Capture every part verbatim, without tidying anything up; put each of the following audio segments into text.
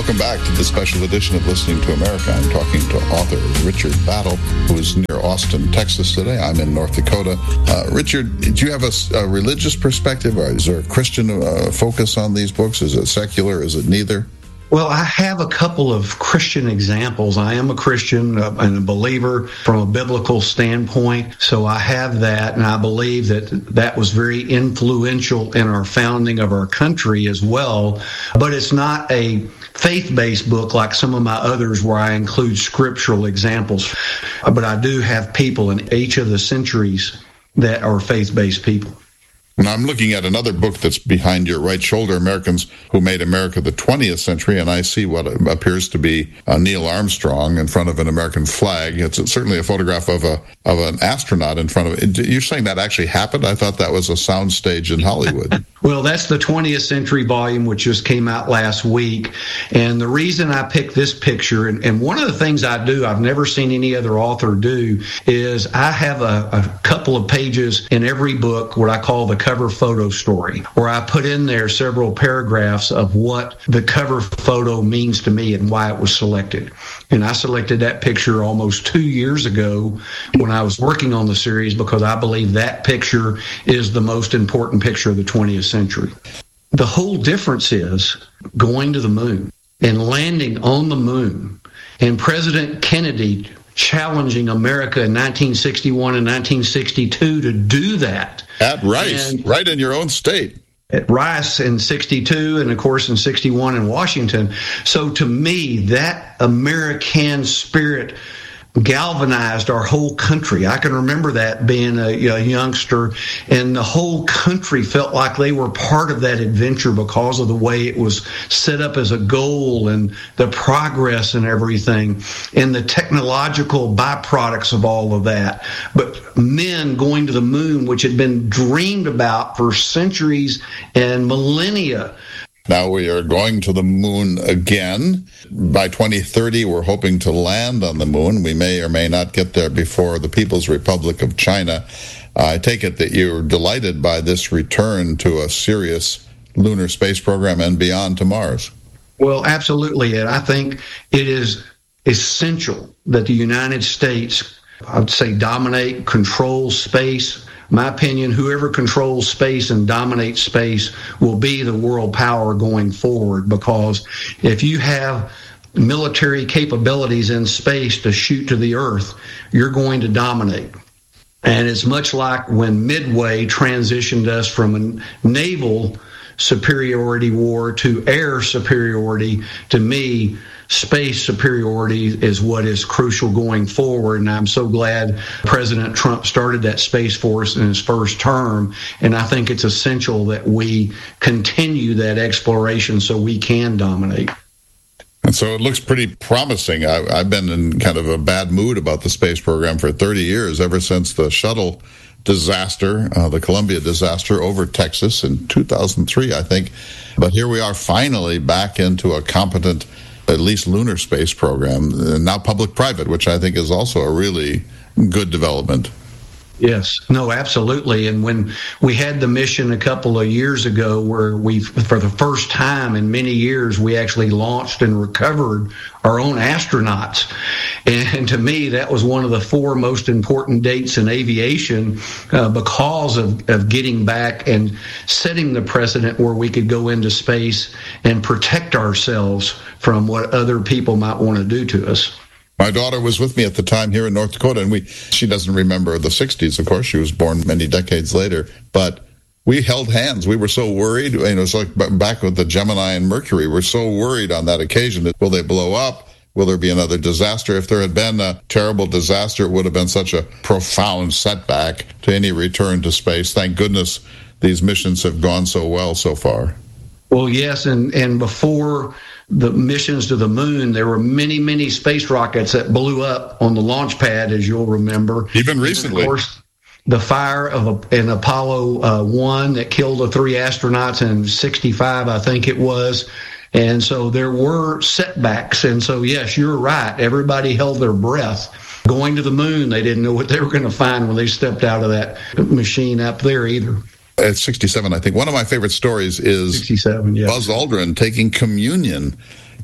Welcome back to the special edition of Listening to America. I'm talking to author Richard Battle, who is near Austin, Texas today. I'm in North Dakota. Uh, Richard, do you have a, a religious perspective, or is there a Christian uh, focus on these books? Is it secular? Is it neither? Well, I have a couple of Christian examples. I am a Christian uh, and a believer from a biblical standpoint, so I have that, and I believe that that was very influential in our founding of our country as well. But it's not a faith-based book like some of my others where I include scriptural examples. But I do have people in each of the centuries that are faith-based people. Now, I'm looking at another book that's behind your right shoulder, Americans Who Made America the twentieth Century, and I see what appears to be uh, Neil Armstrong in front of an American flag. It's certainly a photograph of a of an astronaut in front of it. You're saying that actually happened? I thought that was a soundstage in Hollywood. Well, that's the twentieth Century volume, which just came out last week. And the reason I picked this picture, and, and one of the things I do, I've never seen any other author do, is I have a, a couple of pages in every book, what I call the cover photo story, where I put in there several paragraphs of what the cover photo means to me and why it was selected. And I selected that picture almost two years ago when I was working on the series because I believe that picture is the most important picture of the twentieth century. The whole difference is going to the moon and landing on the moon, and President Kennedy challenging America in nineteen sixty-one and nineteen sixty-two to do that. At Rice, and right in your own state. At Rice in sixty-two, and of course in sixty-one in Washington. So to me, that American spirit galvanized our whole country. I can remember that being a, a youngster, and the whole country felt like they were part of that adventure because of the way it was set up as a goal and the progress and everything and the technological byproducts of all of that. But men going to the moon, which had been dreamed about for centuries and millennia. Now we are going to the moon again. By twenty thirty, we're hoping to land on the moon. We may or may not get there before the People's Republic of China. Uh, I take it that you're delighted by this return to a serious lunar space program and beyond to Mars. Well, absolutely. And I think it is essential that the United States, I would say, dominate, control space. My opinion, whoever controls space and dominates space will be the world power going forward, because if you have military capabilities in space to shoot to the Earth, you're going to dominate. And it's much like when Midway transitioned us from a naval superiority war to air superiority. To me, space superiority is what is crucial going forward, and I'm so glad President Trump started that Space Force in his first term, and I think it's essential that we continue that exploration so we can dominate. And so it looks pretty promising. I, I've been in kind of a bad mood about the space program for thirty years, ever since the shuttle disaster, uh, the Columbia disaster over Texas in two thousand three, I think. But here we are finally back into a competent, at least lunar space program, and now public-private, which I think is also a really good development. Yes, no, absolutely. And when we had the mission a couple of years ago where we, for the first time in many years, we actually launched and recovered our own astronauts. And to me, that was one of the four most important dates in aviation uh, because of, of getting back and setting the precedent where we could go into space and protect ourselves from what other people might want to do to us. My daughter was with me at the time here in North Dakota, and we she doesn't remember the sixties, of course. She was born many decades later. But we held hands. We were so worried. You know, it's like back with the Gemini and Mercury. We're so worried on that occasion. That will they blow up? Will there be another disaster? If there had been a terrible disaster, it would have been such a profound setback to any return to space. Thank goodness these missions have gone so well so far. Well, yes, and, and before the missions to the moon, there were many, many space rockets that blew up on the launch pad, as you'll remember. Even recently. And of course, the fire of a, an Apollo uh, one that killed the three astronauts in sixty-five, I think it was. And so there were setbacks. And so, yes, you're right. Everybody held their breath. Going to the moon, they didn't know what they were going to find when they stepped out of that machine up there either. At sixty-seven, I think. One of my favorite stories is sixty-seven, yeah. Buzz Aldrin taking communion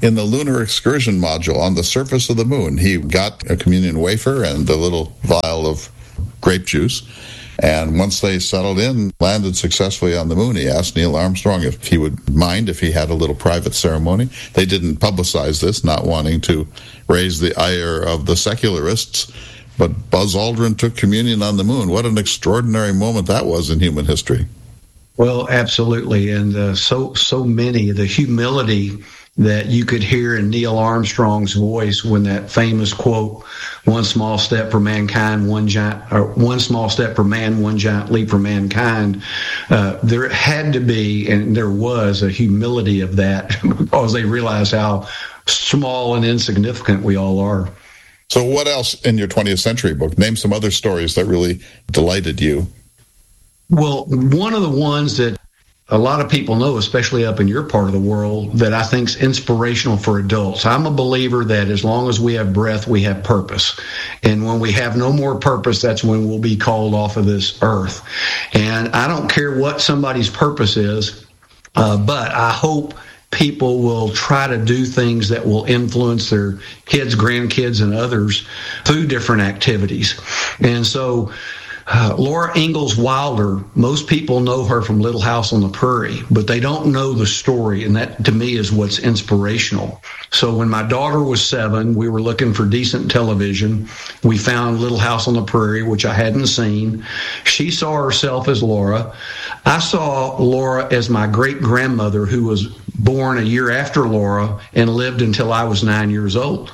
in the lunar excursion module on the surface of the moon. He got a communion wafer and a little vial of grape juice. And once they settled in, landed successfully on the moon, he asked Neil Armstrong if he would mind if he had a little private ceremony. They didn't publicize this, not wanting to raise the ire of the secularists. But Buzz Aldrin took communion on the moon. What an extraordinary moment that was in human history. Well, absolutely. And uh, so so many, the humility that you could hear in Neil Armstrong's voice when that famous quote, one small step for mankind, one giant, or one small step for man, one giant leap for mankind. Uh, there had to be, and there was, a humility of that because they realized how small and insignificant we all are. So what else in your twentieth century book? Name some other stories that really delighted you. Well, one of the ones that a lot of people know, especially up in your part of the world, that I think is inspirational for adults. I'm a believer that as long as we have breath, we have purpose. And when we have no more purpose, that's when we'll be called off of this earth. And I don't care what somebody's purpose is, uh, but I hope people will try to do things that will influence their kids, grandkids, and others through different activities. And so Uh, Laura Ingalls Wilder, most people know her from Little House on the Prairie, but they don't know the story, and that to me is what's inspirational. So when my daughter was seven, we were looking for decent television. We found Little House on the Prairie, which I hadn't seen. She saw herself as Laura. I saw Laura as my great-grandmother, who was born a year after Laura and lived until I was nine years old.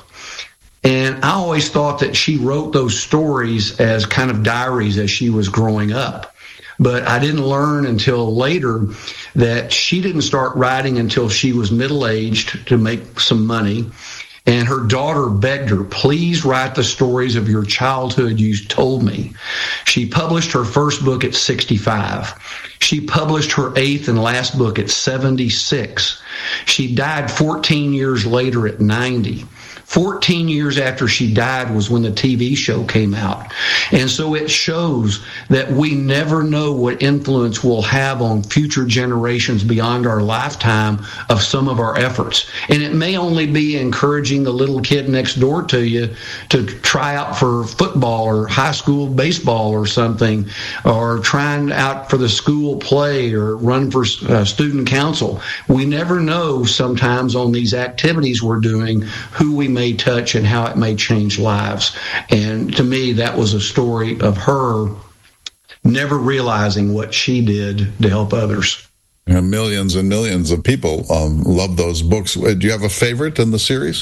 And I always thought that she wrote those stories as kind of diaries as she was growing up. But I didn't learn until later that she didn't start writing until she was middle-aged to make some money. And her daughter begged her, please write the stories of your childhood you told me. She published her first book at sixty-five. She published her eighth and last book at seventy-six. She died fourteen years later at ninety. fourteen years after she died was when the T V show came out. And so it shows that we never know what influence we'll have on future generations beyond our lifetime of some of our efforts. And it may only be encouraging the little kid next door to you to try out for football or high school baseball or something, or trying out for the school play or run for uh, student council. We never know sometimes on these activities we're doing who we may touch and how it may change lives. And to me, that was a story of her never realizing what she did to help others. And millions and millions of people um, love those books. Do you have a favorite in the series?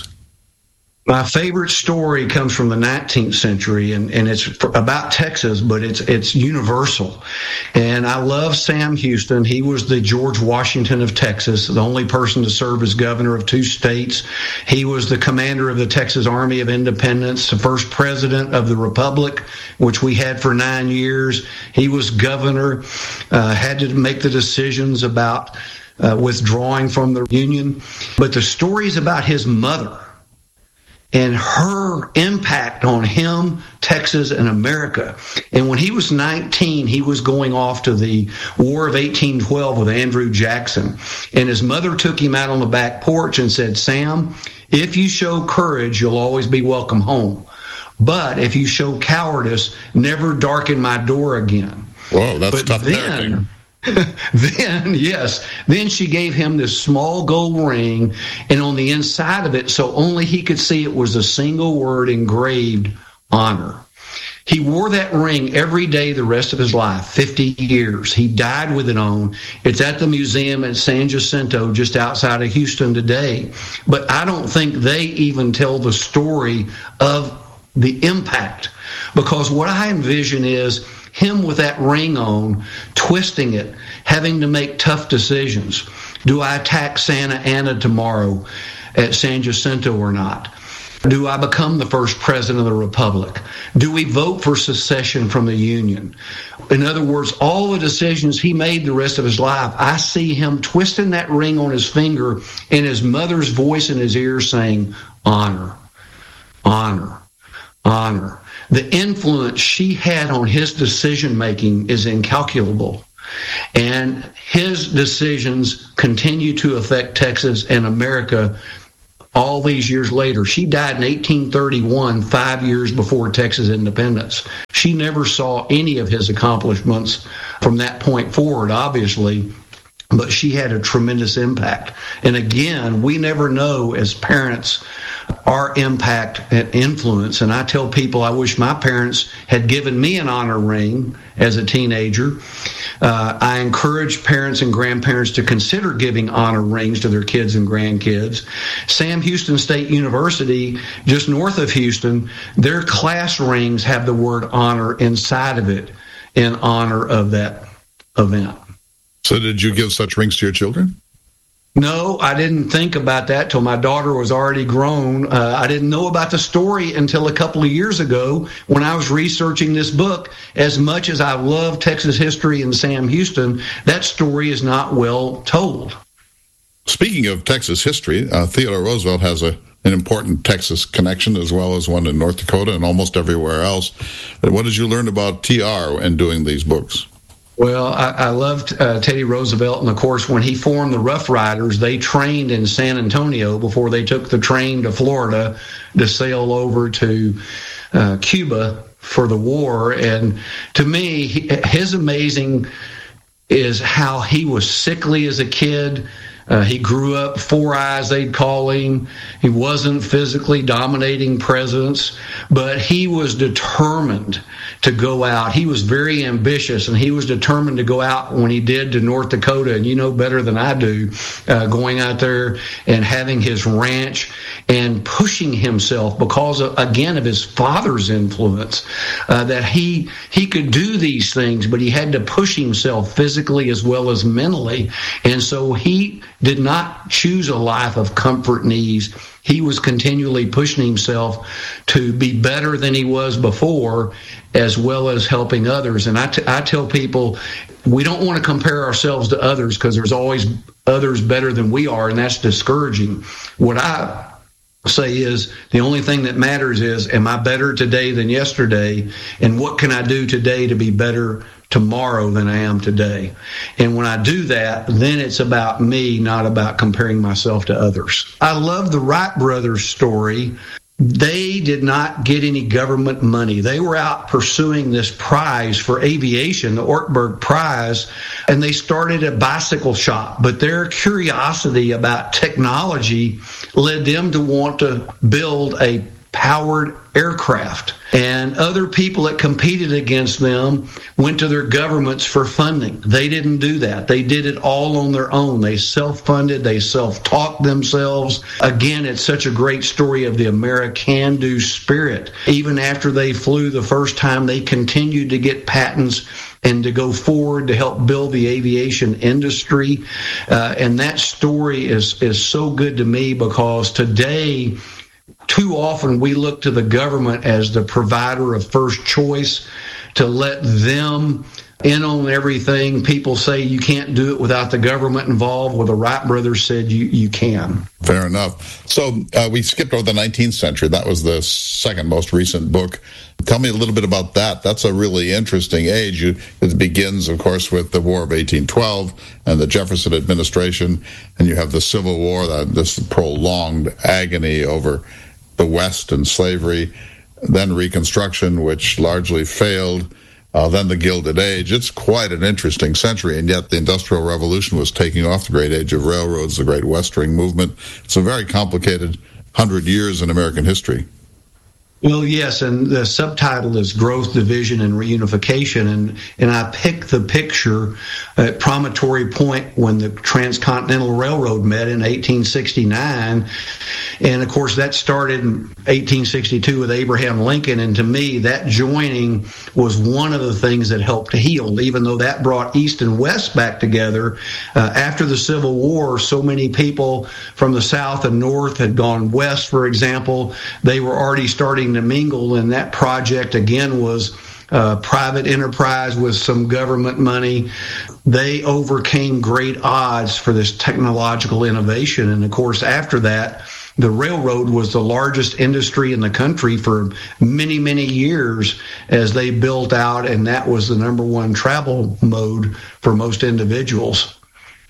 My favorite story comes from the nineteenth century, and, and it's about Texas, but it's it's universal. And I love Sam Houston. He was the George Washington of Texas, the only person to serve as governor of two states. He was the commander of the Texas Army of Independence, the first president of the Republic, which we had for nine years. He was governor, uh, had to make the decisions about uh, withdrawing from the Union. But the story is about his mother and her impact on him, Texas, and America. And when he was nineteen, he was going off to the War of eighteen twelve with Andrew Jackson. And his mother took him out on the back porch and said, Sam, if you show courage, you'll always be welcome home. But if you show cowardice, never darken my door again. Whoa, that's but tough then, parenting. Then, yes, then she gave him this small gold ring, and on the inside of it, so only he could see it, was a single word engraved, honor. He wore that ring every day the rest of his life, fifty years. He died with it on. It's at the museum at San Jacinto, just outside of Houston today. But I don't think they even tell the story of the impact, because what I envision is him with that ring on, twisting it, having to make tough decisions. Do I attack Santa Anna tomorrow at San Jacinto or not? Do I become the first president of the Republic? Do we vote for secession from the Union? In other words, all the decisions he made the rest of his life, I see him twisting that ring on his finger and his mother's voice in his ear saying, honor, honor, honor. The influence she had on his decision-making is incalculable. And his decisions continue to affect Texas and America all these years later. She died in eighteen thirty-one, five years before Texas independence. She never saw any of his accomplishments from that point forward, obviously, but she had a tremendous impact. And again, we never know as parents our impact and influence. And I tell people I wish my parents had given me an honor ring as a teenager. Uh, I encourage parents and grandparents to consider giving honor rings to their kids and grandkids. Sam Houston State University, just north of Houston, their class rings have the word honor inside of it in honor of that event. So did you give such rings to your children? No, I didn't think about that till my daughter was already grown. Uh, I didn't know about the story until a couple of years ago when I was researching this book. As much as I love Texas history and Sam Houston, that story is not well told. Speaking of Texas history, uh, Theodore Roosevelt has a, an important Texas connection as well as one in North Dakota and almost everywhere else. But what did you learn about T R in doing these books? Well, I, I loved uh, Teddy Roosevelt, and of course, when he formed the Rough Riders, they trained in San Antonio before they took the train to Florida to sail over to uh, Cuba for the war. And to me, he, his amazing is how he was sickly as a kid. Uh, he grew up four eyes, they'd call him. He wasn't physically dominating presence, but he was determined to go out. He was very ambitious, and he was determined to go out when he did to North Dakota. And you know better than I do, uh, going out there and having his ranch and pushing himself because, of, again, of his father's influence, uh, that he he could do these things, but he had to push himself physically as well as mentally. And so he did not choose a life of comfort and ease. He was continually pushing himself to be better than he was before, as well as helping others. And I, t- I tell people, we don't want to compare ourselves to others because there's always others better than we are, and that's discouraging. What I say is the only thing that matters is, am I better today than yesterday? And what can I do today to be better tomorrow than I am today? And when I do that, then it's about me, not about comparing myself to others. I love the Wright brothers story. They did not get any government money. They were out pursuing this prize for aviation, the Ortberg Prize, and they started a bicycle shop. But their curiosity about technology led them to want to build a powered aircraft. And other people that competed against them went to their governments for funding. They didn't do that. They did it all on their own. They self-funded. They self-taught themselves. Again, it's such a great story of the American-do spirit. Even after they flew the first time, they continued to get patents and to go forward to help build the aviation industry. Uh, and that story is, is so good to me because today, too often we look to the government as the provider of first choice to let them in on everything. People say you can't do it without the government involved. Well, the Wright brothers said you, you can. Fair enough. So uh, we skipped over the nineteenth century. That was the second most recent book. Tell me a little bit about that. That's a really interesting age. You, it begins, of course, with the War of eighteen twelve and the Jefferson administration, and you have the Civil War, that this prolonged agony over the West and slavery, then Reconstruction, which largely failed, uh, then the Gilded Age. It's quite an interesting century, and yet the Industrial Revolution was taking off, the great age of railroads, the great Westering movement. It's a very complicated hundred years in American history. Well, yes, and the subtitle is Growth, Division, and Reunification, and, and I picked the picture at Promontory Point when the Transcontinental Railroad met in eighteen sixty-nine, and of course that started in eighteen sixty-two with Abraham Lincoln, and to me that joining was one of the things that helped to heal, even though that brought East and West back together. Uh, after the Civil War, so many people from the South and North had gone west, for example. They were already starting to mingle, and that project again was uh, private enterprise with some government money. They overcame great odds for this technological innovation, and of course after that the railroad was the largest industry in the country for many, many years as they built out, and that was the number one travel mode for most individuals.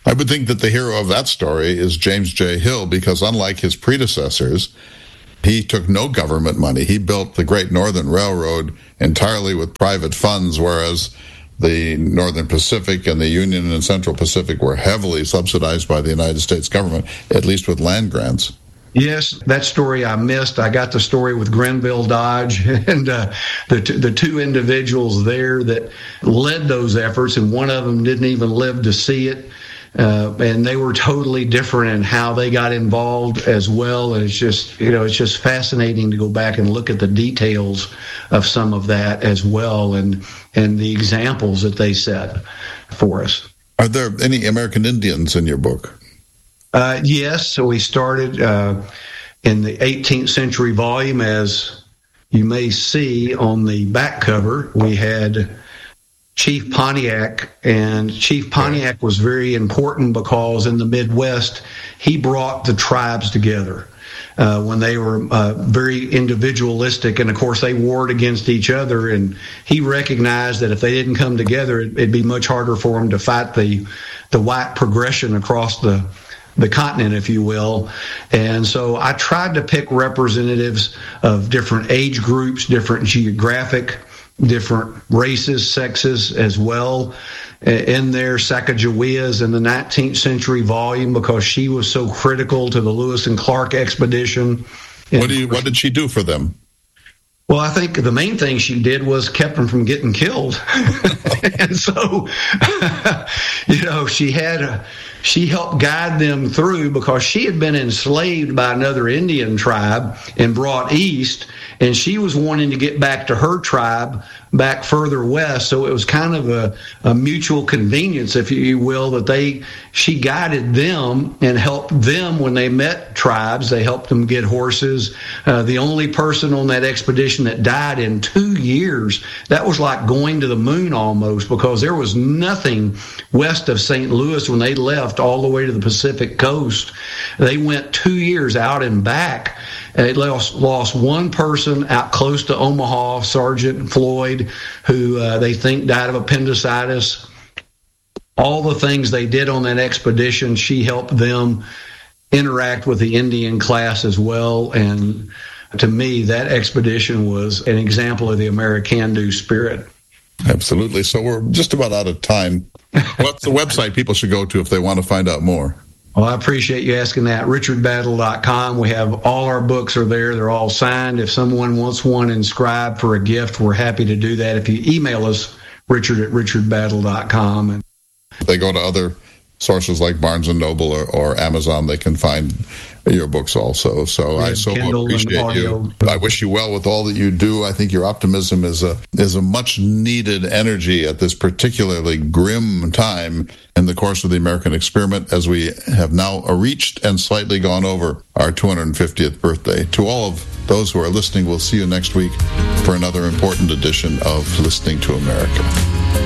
I would think that the hero of that story is James J. Hill, because unlike his predecessors, he took no government money. He built the Great Northern Railroad entirely with private funds, whereas the Northern Pacific and the Union and Central Pacific were heavily subsidized by the United States government, at least with land grants. Yes, that story I missed. I got the story with Grenville Dodge and uh, the t- the two individuals there that led those efforts, and one of them didn't even live to see it. Uh, and they were totally different in how they got involved as well. And it's just, you know, it's just fascinating to go back and look at the details of some of that as well, and and the examples that they set for us. Are there any American Indians in your book? Uh, yes. So we started uh, in the eighteenth century volume, as you may see on the back cover. We had Chief Pontiac, and Chief Pontiac was very important because in the Midwest, he brought the tribes together uh, when they were uh, very individualistic, and of course they warred against each other, and he recognized that if they didn't come together, it'd be much harder for them to fight the the white progression across the the continent, if you will. And so I tried to pick representatives of different age groups, different geographic, different races, sexes as well. In there, Sacagawea's in the nineteenth century volume, because she was so critical to the Lewis and Clark expedition. What do you, what did she do for them? Well, I think the main thing she did was kept them from getting killed. And so, you know, she had a, she helped guide them through, because she had been enslaved by another Indian tribe and brought east, and she was wanting to get back to her tribe back further west. So it was kind of a, a mutual convenience, if you will, that they she guided them and helped them when they met tribes. They helped them get horses. Uh, the only person on that expedition that died in two years, that was like going to the moon almost, because there was nothing west of Saint Louis when they left all the way to the Pacific coast. They went two years out and back. They lost, lost one person out close to Omaha, Sergeant Floyd, who uh, they think died of appendicitis. All the things they did on that expedition, she helped them interact with the Indian class as well. And to me, that expedition was an example of the American-do spirit. Absolutely. So we're just about out of time. What's the website people should go to if they want to find out more? Well, I appreciate you asking that. richard battle dot com. We have all our books are there. They're all signed. If someone wants one inscribed for a gift, we're happy to do that. If you email us, richard at richard battle dot com. And if they go to other sources like Barnes and Noble or, or Amazon, they can find your books also. So I so Kindle appreciate you. I wish you well with all that you do. I think your optimism is a is a much needed energy at this particularly grim time in the course of the American experiment, as we have now reached and slightly gone over our two hundred fiftieth birthday. To all of those who are listening, we'll see you next week for another important edition of Listening to America.